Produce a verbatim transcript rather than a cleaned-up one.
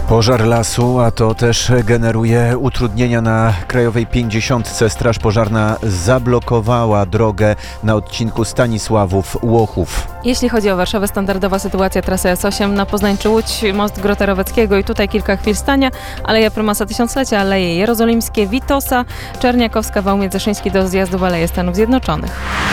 Pożar lasu, a to też generuje utrudnienia na Krajowej pięćdziesiątce. Straż pożarna zablokowała drogę na odcinku Stanisławów-Łochów. Jeśli chodzi o Warszawę, standardowa sytuacja trasy S osiem na Poznań czy Łódź, most Grota Roweckiego i tutaj kilka chwil stania, Aleja Prymasa Tysiąclecia, Aleje Jerozolimskie, Witosa, Czerniakowska, wał Międzyszyński do zjazdu w Aleje Stanów Zjednoczonych.